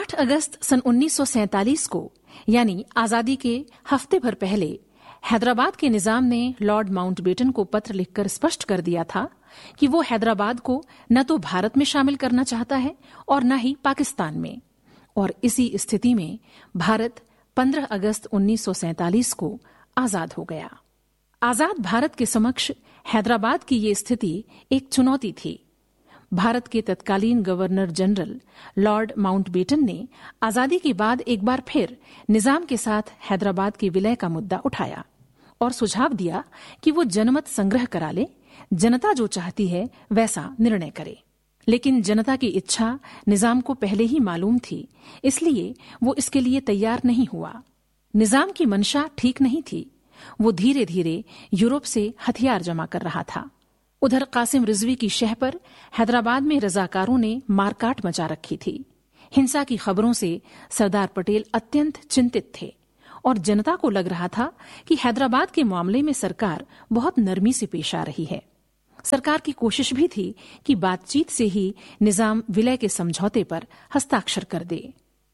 8 अगस्त सन 1947 को यानी आजादी के हफ्ते भर पहले हैदराबाद के निजाम ने लॉर्ड माउंटबेटन को पत्र लिखकर स्पष्ट कर दिया था कि वो हैदराबाद को न तो भारत में शामिल करना चाहता है और न ही पाकिस्तान में। और इसी स्थिति में भारत 15 अगस्त 1947 को आजाद हो गया। आजाद भारत के समक्ष हैदराबाद की ये स्थिति एक चुनौती थी। भारत के तत्कालीन गवर्नर जनरल लॉर्ड माउंटबेटन ने आजादी के बाद एक बार फिर निजाम के साथ हैदराबाद के विलय का मुद्दा उठाया और सुझाव दिया कि वो जनमत संग्रह करा ले, जनता जो चाहती है वैसा निर्णय करे। लेकिन जनता की इच्छा निजाम को पहले ही मालूम थी, इसलिए वो इसके लिए तैयार नहीं हुआ। निजाम की मंशा ठीक नहीं थी। वो धीरे धीरे यूरोप से हथियार जमा कर रहा था। उधर कासिम रिजवी की शह पर हैदराबाद में रजाकारों ने मारकाट मचा रखी थी। हिंसा की खबरों से सरदार पटेल अत्यंत चिंतित थे और जनता को लग रहा था कि हैदराबाद के मामले में सरकार बहुत नरमी से पेश आ रही है। सरकार की कोशिश भी थी कि बातचीत से ही निजाम विलय के समझौते पर हस्ताक्षर कर दे।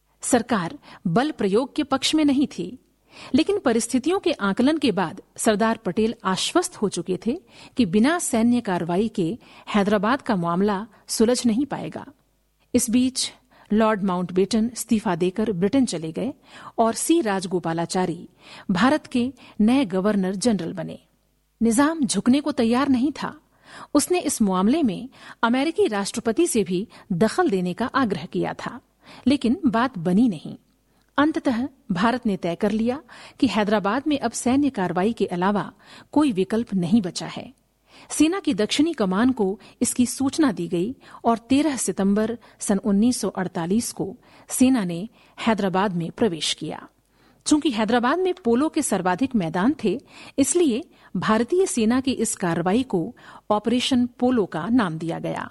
सरकार बल प्रयोग के पक्ष में नहीं थी, लेकिन परिस्थितियों के आकलन के बाद सरदार पटेल आश्वस्त हो चुके थे कि बिना सैन्य कार्रवाई के हैदराबाद का मामला सुलझ नहीं पाएगा। इस बीच लॉर्ड माउंटबेटन इस्तीफा देकर ब्रिटेन चले गए और सी राजगोपालाचारी भारत के नए गवर्नर जनरल बने। निजाम झुकने को तैयार नहीं था। उसने इस मामले में अमेरिकी राष्ट्रपति से भी दखल देने का आग्रह किया था, लेकिन बात बनी नहीं। अंततः भारत ने तय कर लिया कि हैदराबाद में अब सैन्य कार्रवाई के अलावा कोई विकल्प नहीं बचा है। सेना की दक्षिणी कमान को इसकी सूचना दी गई और 13 सितंबर सन 1948 को सेना ने हैदराबाद में प्रवेश किया। चूंकि हैदराबाद में पोलो के सर्वाधिक मैदान थे, इसलिए भारतीय सेना की इस कार्रवाई को ऑपरेशन पोलो का नाम दिया गया।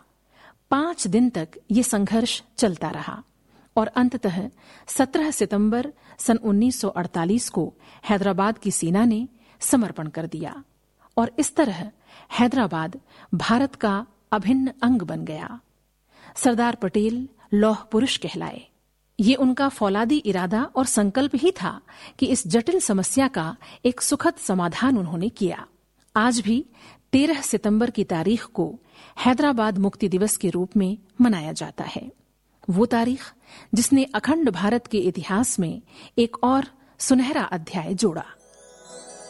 5 दिन तक ये संघर्ष चलता रहा और अंततः 17 सितंबर सन 1948 को हैदराबाद की सेना ने समर्पण कर दिया और इस तरह हैदराबाद भारत का अभिन्न अंग बन गया। सरदार पटेल लौह पुरुष कहलाए। ये उनका फौलादी इरादा और संकल्प ही था कि इस जटिल समस्या का एक सुखद समाधान उन्होंने किया। आज भी 13 सितंबर की तारीख को हैदराबाद मुक्ति दिवस के रूप में मनाया जाता है। वो तारीख जिसने अखंड भारत के इतिहास में एक और सुनहरा अध्याय जोड़ा।